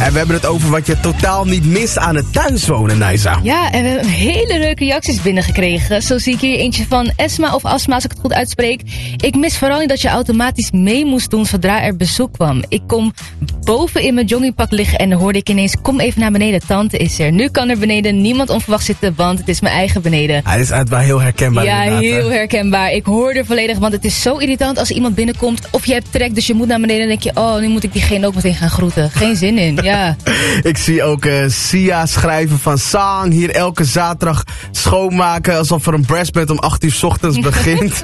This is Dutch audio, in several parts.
En we hebben het over wat je totaal niet mist aan het thuiswonen, Naisa. Ja, en we hebben hele leuke reacties binnengekregen. Zo zie ik hier eentje van Esma of Asma, als ik het goed uitspreek. Ik mis vooral niet dat je automatisch mee moest doen zodra er bezoek kwam. Ik kom boven in mijn joggingpak liggen en dan hoorde ik ineens, kom even naar beneden, tante is er. Nu kan er beneden niemand onverwacht zitten, want het is mijn eigen beneden. Hij is wel heel herkenbaar. Ja, inderdaad, heel herkenbaar. Ik hoorde volledig, want het is zo irritant als iemand binnenkomt of je hebt trek, dus je moet naar beneden en denk je, oh, nu moet ik diegene ook meteen gaan groeten. Geen zin in, ja. Ik zie ook Sia schrijven van Sang, hier elke zaterdag schoonmaken alsof er een brassband om 8 uur 's ochtends begint.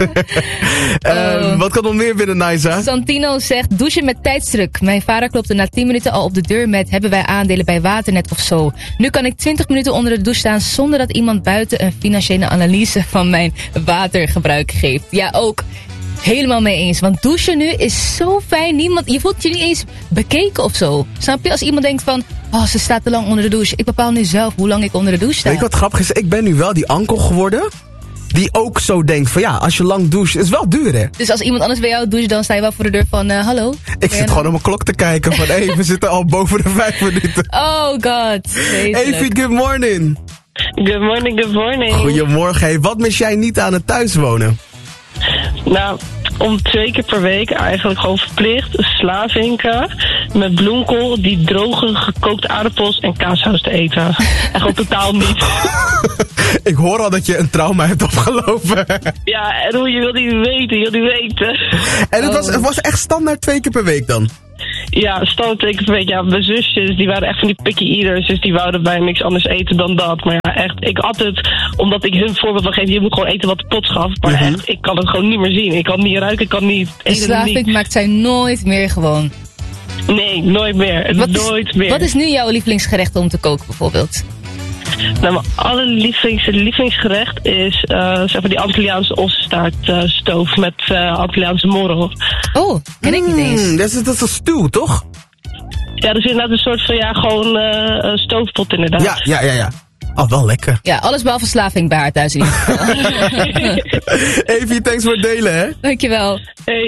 Wat kan nog meer binnen, Naisa? Santino zegt, douchen met tijdsdruk. Mijn vader klopte na 10 minuten al op de deur met, hebben wij aandelen bij Waternet of zo. Nu kan ik 20 minuten onder de douche staan zonder dat iemand buiten een financiële analyse van mijn watergebruik geeft. Ja, ook. Helemaal mee eens. Want douchen nu is zo fijn. Je voelt je niet eens bekeken of zo. Snap je? Als iemand denkt van, oh, ze staat te lang onder de douche. Ik bepaal nu zelf hoe lang ik onder de douche sta. Weet je wat grappig is? Ik ben nu wel die ankel geworden die ook zo denkt van ja, als je lang doucht, is wel duur, hè? Dus als iemand anders bij jou doucht, dan sta je wel voor de deur van, hallo? Ik zit gewoon op mijn klok te kijken van, hé, we zitten al boven de 5 minuten. Oh god. Evie, good morning. Good morning, good morning. Goedemorgen. Hey, wat mis jij niet aan het thuiswonen? Nou, om 2 keer per week eigenlijk gewoon verplicht slavinken met bloemkool, die droge gekookte aardappels en kaassaus te eten. En gewoon totaal niet. Ik hoor al dat je een trauma hebt opgelopen. Ja, en hoe je wil niet weten. En het was echt standaard 2 keer per week dan? Ja, standaard 2 keer per week. Ja, mijn zusjes, die waren echt van die picky eaters, dus die wouden bij niks anders eten dan dat. Maar ja, echt, ik at het, omdat ik hun voorbeeld wil geven, je moet gewoon eten wat de pot schaft. Maar echt, ik kan het gewoon niet meer zien. Ik kan niet ruiken, ik kan niet eten. De slaving maakt zij nooit meer gewoon. Nee, nooit meer. Nooit meer. Wat is nu jouw lievelingsgerecht om te koken bijvoorbeeld? Nou, mijn lievelingsgerecht is zeg maar die Antilliaanse ossenstaartstoof met Antilliaanse morrel. Oh, ken ik niet eens. Dat is een stew, toch? Ja, dus inderdaad een soort van, ja, gewoon een stoofpot inderdaad. Ja. Oh, wel lekker. Ja, alles behalve slaving bij haar thuis in ieder geval. Evie, thanks voor het delen, hè? Dankjewel. Hey.